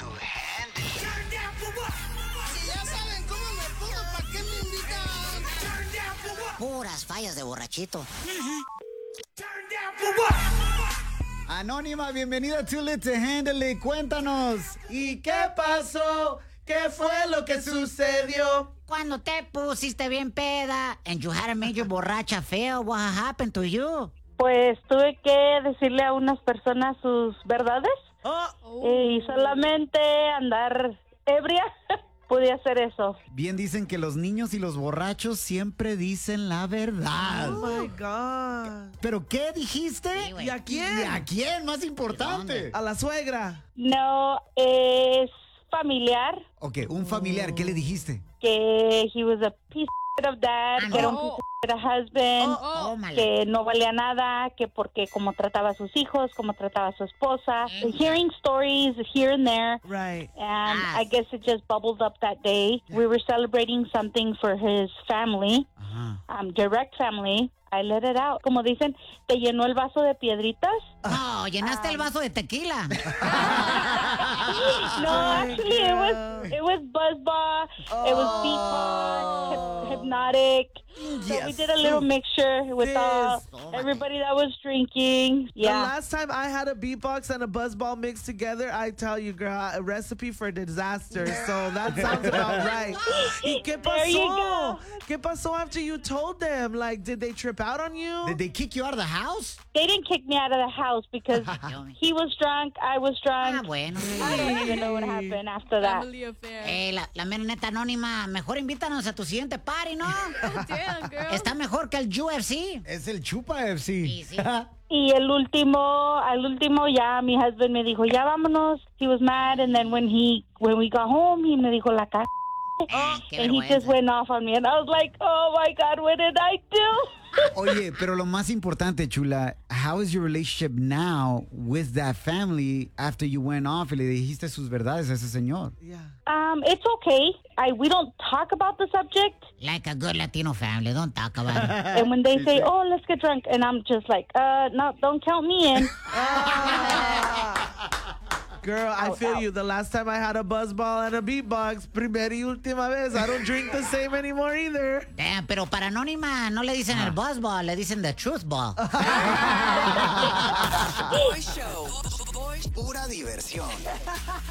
to handle it. Si ya saben cómo me pongo, ¿para qué me invitan? Puras fallas de borrachito. Anónima, bienvenida a Too Lit to Handle It. Cuéntanos. ¿Y qué pasó? ¿Qué fue lo que sucedió? Cuando te pusiste bien peda and you had a major borracha feel, what happened to you? Pues tuve que decirle a unas personas sus verdades y solamente andar ebria pude hacer eso. Bien dicen que los niños y los borrachos siempre dicen la verdad. Oh my God. ¿Pero qué dijiste? Sí, güey. ¿Y a quién? ¿Y a quién? Más importante. A la suegra. No, es familiar, Ok, un familiar, ¿qué le dijiste? que he was a piece of dad, que era un piece of husband, Oh, my. que no valía nada, que porque como trataba a sus hijos, como trataba a su esposa. Hearing stories here and there. Right. And I guess it just bubbled up that day. We were celebrating something for his family, Ajá. direct family. I let it out. Como dicen, ¿te llenó el vaso de piedritas? No, llenaste el vaso de tequila. No, actually, it was buzzball, it was beatbox, hypnotic. So we did a little mixture with everybody that was drinking. The Yeah. last time I had a beatbox and a buzzball mixed together, I tell you, girl, a recipe for disaster. So that sounds about right. ¿Y qué There you pasó? go. ¿Qué pasó after you told them? Like, did they trip out on you? Did they kick you out of the house? They didn't kick me out of the house because he was drunk, I was Ah, drunk. bueno. I don't even know what happened after that. Family affair. La mera neta anónima, mejor invítanos a tu siguiente party, ¿no? Damn, girl. Está mejor que el UFC. Es el Chupa FC. Sí, sí. Y al último ya mi husband me dijo, ya vámonos. He was mad, and then when we got home, he me dijo la cara. Qué And he just vergüenza. went off on me, and I was like, oh my God, what did I do? Oye, pero lo más importante, chula, how is your relationship now with that family after you went off y le dijiste sus verdades a ese señor? Yeah. It's okay. We don't talk about the subject. Like a good Latino family, don't talk about it. And when they say, oh, let's get drunk, and I'm just like, no, don't count me in. Girl, I feel you. The last time I had a buzzball and a beatbox, primera y última vez. I don't drink the same anymore either. Damn, pero para anónima no le dicen el buzzball, le dicen the truth ball. Show. Pura diversión.